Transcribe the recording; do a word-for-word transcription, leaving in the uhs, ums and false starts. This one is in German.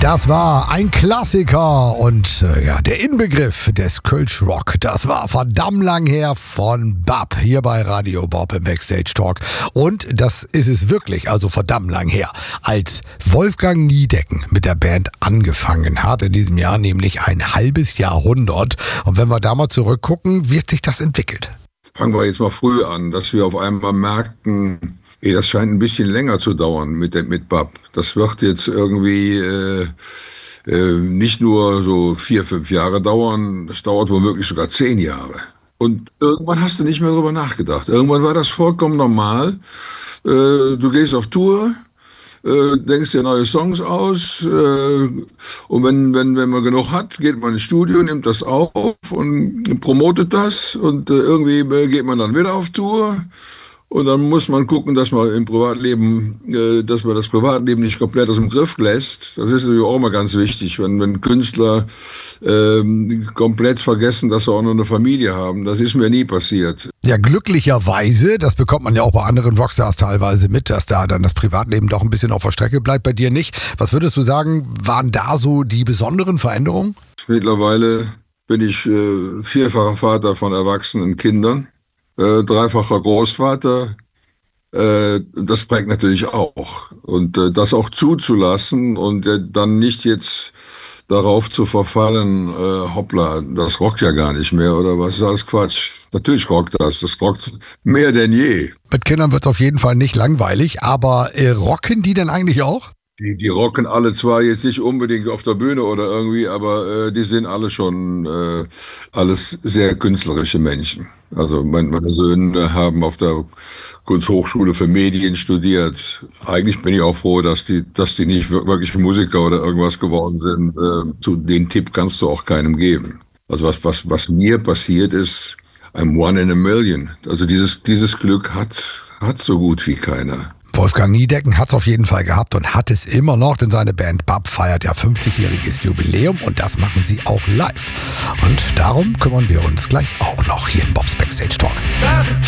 Das war ein Klassiker und äh, ja, der Inbegriff des Kölsch Rock. Das war verdammt lang her von Bab hier bei Radio Bob im Backstage Talk. Und das ist es wirklich, also verdammt lang her, als Wolfgang Niedecken mit der Band angefangen hat. In diesem Jahr nämlich ein halbes Jahrhundert. Und wenn wir da mal zurückgucken, wie hat sich das entwickelt? Fangen wir jetzt mal früh an, dass wir auf einmal merkten, ey, das scheint ein bisschen länger zu dauern mit dem mit Bab. Das wird jetzt irgendwie äh, äh, nicht nur so vier, fünf Jahre dauern, das dauert womöglich sogar zehn Jahre. Und irgendwann hast du nicht mehr darüber nachgedacht. Irgendwann war das vollkommen normal. Äh, du gehst auf Tour, äh, denkst dir neue Songs aus äh, und wenn, wenn, wenn man genug hat, geht man ins Studio, nimmt das auf und promotet das und äh, irgendwie geht man dann wieder auf Tour. Und dann muss man gucken, dass man im Privatleben, äh, dass man das Privatleben nicht komplett aus dem Griff lässt. Das ist natürlich auch mal ganz wichtig, wenn, wenn Künstler ähm, komplett vergessen, dass sie auch noch eine Familie haben. Das ist mir nie passiert. Ja, glücklicherweise, das bekommt man ja auch bei anderen Rockstars teilweise mit, dass da dann das Privatleben doch ein bisschen auf der Strecke bleibt, bei dir nicht. Was würdest du sagen, waren da so die besonderen Veränderungen? Mittlerweile bin ich äh, vierfacher Vater von erwachsenen Kindern. Äh, dreifacher Großvater, äh, das prägt natürlich auch. Und äh, das auch zuzulassen und äh, dann nicht jetzt darauf zu verfallen, äh, hoppla, das rockt ja gar nicht mehr oder was ist alles Quatsch. Natürlich rockt das, das rockt mehr denn je. Mit Kindern wird es auf jeden Fall nicht langweilig, aber äh, rocken die denn eigentlich auch? Die, die rocken alle zwar jetzt nicht unbedingt auf der Bühne oder irgendwie, aber äh, die sind alle schon äh, alles sehr künstlerische Menschen. Also mein, meine Söhne haben auf der Kunsthochschule für Medien studiert. Eigentlich bin ich auch froh, dass die, dass die nicht wirklich Musiker oder irgendwas geworden sind. Äh, zu den Tipp kannst du auch keinem geben. Also was, was, was mir passiert ist, I'm one in a million. Also dieses, dieses Glück hat, hat so gut wie keiner. Wolfgang Niedecken hat es auf jeden Fall gehabt und hat es immer noch, denn seine Band Bab feiert ja fünfzigjähriges Jubiläum und das machen sie auch live. Und darum kümmern wir uns gleich auch noch hier in Bobs Backstage Talk.